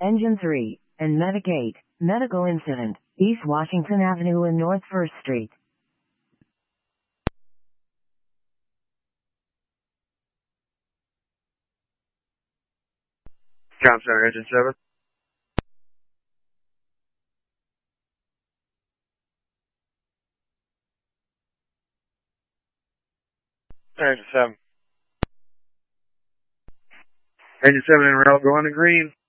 Engine 3, and Medic 8, medical incident, East Washington Avenue and North 1st Street. Com Center, Engine 7. Engine 7. Engine 7 en route, going to green.